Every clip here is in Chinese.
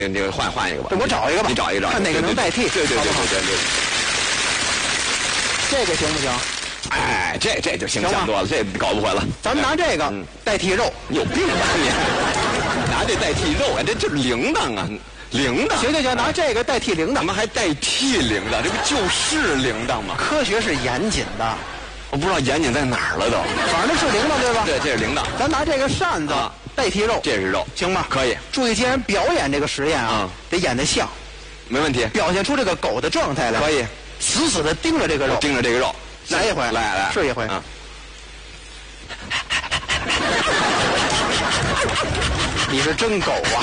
这个换一个吧。 对，我找一个吧。 你找一个， 看哪个能代替。 对。 这个行不行？ 哎，这就形象多了，这搞不回了。 咱们拿这个代替肉， 你有病吧你？拿这代替肉啊，这就是铃铛啊，铃铛。 行，拿这个代替铃铛。 怎么还代替铃铛？这不就是铃铛吗？ 科学是严谨的， 我不知道严谨在哪儿了都。 反正是铃铛对吧？ 对，这是铃铛。 咱拿这个扇子代替肉， 这是肉， 行吗？ 可以。 注意，既然表演这个实验啊，得演得像， 没问题。 表现出这个狗的状态来， 可以。 死死的盯着这个肉， 盯着这个肉。 来一回， 来， 试一回。你是真狗啊！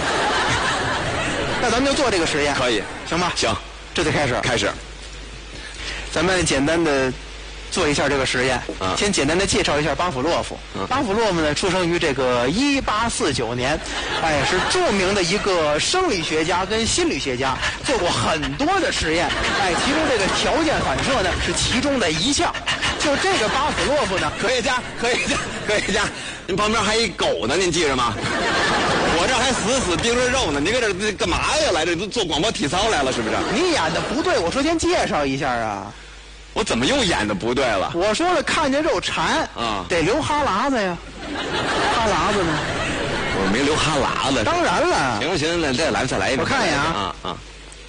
那咱们就做这个实验， 可以， 行吗？ 行， 这就开始。咱们简单的做一下这个实验。先简单的介绍一下巴甫洛夫。巴甫洛夫呢，出生于这个1849年，是著名的一个生理学家跟心理学家，做过很多的实验。其中这个条件反射呢是其中的一项。就这个巴甫洛夫呢， 科学家。您旁边还一狗呢，您记着吗？我这还死死盯着肉呢，您搁这干嘛呀？来这做广播体操来了是不是？ 你演的不对，我说先介绍一下啊。 我怎么又演的不对了？ 我说了，看见肉馋得流哈喇子呀。哈喇子呢？ 我没流哈喇子。 当然了。 行，再来一遍。 我看一眼啊。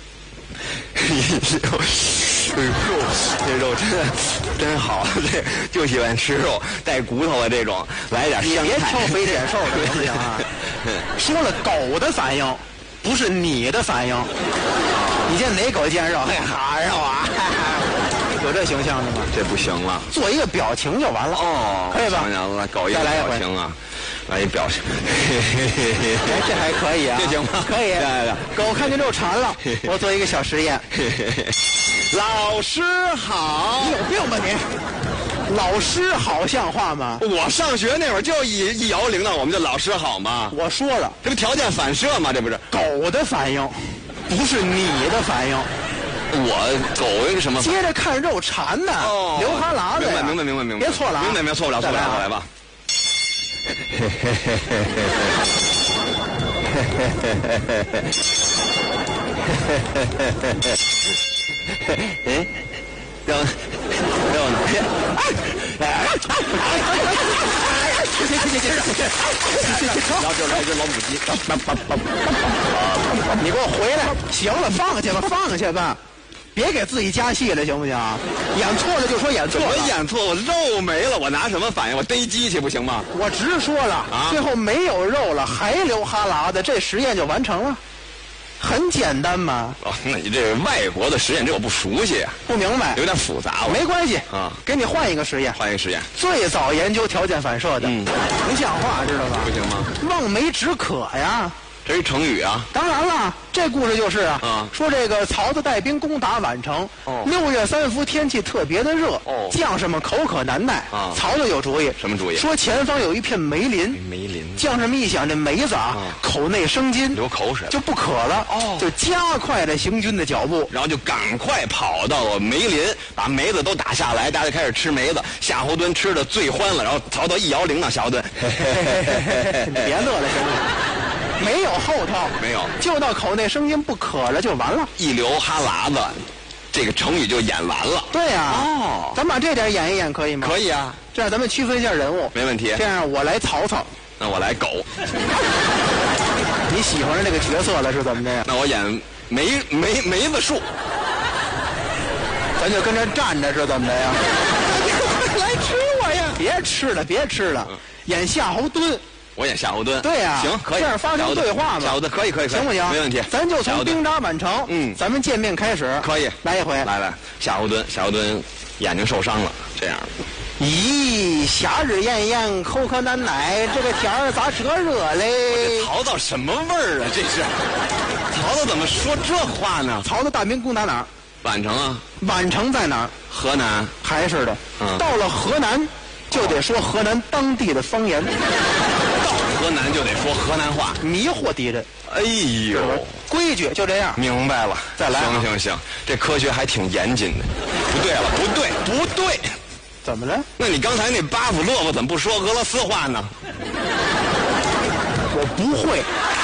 这肉真好，这就喜欢吃肉带骨头的这种，来点香菜。 别挑肥拣瘦的行不行啊？说了狗的反应，不是你的反应。你见哪狗见肉？哈肉啊！有这形象的吗？ 这不行了， 做一个表情就完了。可以吧？ 来搞一个表情啊！来一表情， 这还可以啊？ 这行吗？ 可以。狗看见肉馋了，我做一个小实验。 老师好， 你有病吧你？老师好像话吗？ 我上学那会儿就一摇铃铛，我们就老师好吗？ 我说了， 这不条件反射吗？这不是狗的反应，不是你的反应。 我狗一个什么？ 接着看肉馋呢，流哈喇子呀。 明白。 别错了啊！ 明白，错不了，来吧。肉呢？然后就来一只老母鸡。 你给我回来！行了，放下吧，别给自己加戏了，行不行？演错了就说演错了。 我演错，我肉没了，我拿什么反应？我逮鸡去不行吗？ 我直说了，最后没有肉了，还流哈喇子，这实验就完成了。很简单嘛。 那你这外国的实验，这我不熟悉啊， 不明白， 有点复杂。 没关系给你换一个实验。最早研究条件反射的，不像话，知道吧？ 不行吗？ 望梅止渴呀。 这是成语啊！ 当然了，这故事就是说这个曹操带兵攻打宛城，6月3伏天气特别的热，将士们口渴难耐，曹操有主意。 什么主意？ 说前方有一片梅林，将士们一想这梅子口内生津， 流口水就不渴了，就加快了行军的脚步， 然后就赶快跑到梅林，把梅子都打下来，大家就开始吃梅子。夏侯惇吃的最欢了，然后曹操一摇铃铛，夏侯惇， 你别乐了，行不行？没有后头， 没有， 就到口内生津不渴了就完了， 一流哈喇子，这个成语就演完了。 对呀，咱把这点演一演可以吗？ 可以啊， 这样咱们区分一下人物， 没问题。 这样我来曹操， 那我来狗。 你喜欢上这个角色了是怎么的？ 那我演梅子树， 咱就跟这站着是怎么的呀？来吃我呀！别吃了，演夏侯惇。 我演夏侯惇。 对呀， 行，可以。 这样发生对话嘛？ 夏侯惇可以， 行不行？ 没问题。 咱就从兵扎宛城，咱们见面开始。 可以， 来一回。 来，夏侯惇眼睛受伤了，这样。 咦，夏日炎炎，口渴难耐，这个天儿咋这热嘞？ 这曹操什么味儿啊？这是，曹操怎么说这话呢？ 曹操大兵攻打哪儿？ 宛城啊。 宛城在哪儿？ 河南。 还是的。到了河南，就得说河南当地的方言。 到河南就得说河南话， 迷惑敌人。 哎呦， 规矩就这样。 明白了， 再来。 行，这科学还挺严谨的。不对了，不对。 怎么了？ 那你刚才那巴甫洛夫怎么不说俄罗斯话呢？ 我不会。